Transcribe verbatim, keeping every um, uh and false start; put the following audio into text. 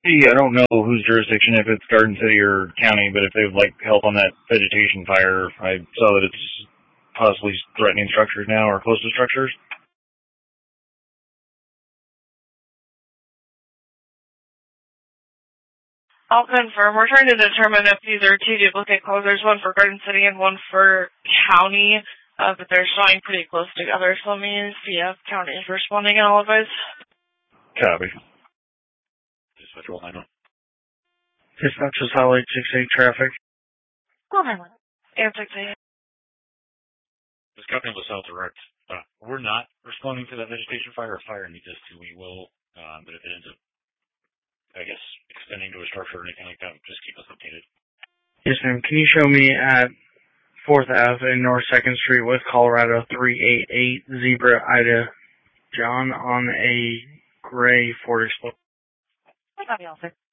Hey, I don't know whose jurisdiction, if it's Garden City or county, but if they would like help on that vegetation fire, I saw that it's possibly threatening structures now or close to structures. I'll confirm. We're trying to determine if these are two duplicate calls. There's one for Garden City and one for county, uh, but they're showing pretty close together, so let me see if county is responding at all of us. Copy. Dispatch roll nine one. Dispatch is Highway six eight traffic. Go ahead. And six eight. This company was self direct. Uh, we're not responding to that vegetation fire. If fire needs us to, we will. Um, but if it ends up, I guess, extending to a structure or anything like that, just keep us updated. Yes, ma'am. Can you show me at fourth Avenue and North second Street, West Colorado, three eight eight, Zebra, Ida, John, on a gray Ford Explorer? I got you, officer.